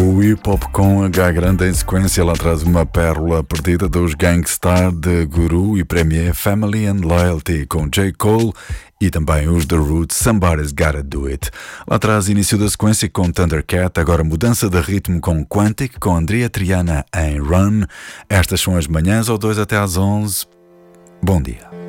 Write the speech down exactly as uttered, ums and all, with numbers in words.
O hip hop com H grande em sequência, lá traz uma pérola perdida dos Gangstar de Guru e Premier, Family and Loyalty com J. Cole e também os The Roots, Somebody's Gotta Do It. Lá traz início da sequência com Thundercat, agora mudança de ritmo com Quantic, com Andrea Triana em Run. Estas são as manhãs, ou dois até às onze. Bom dia.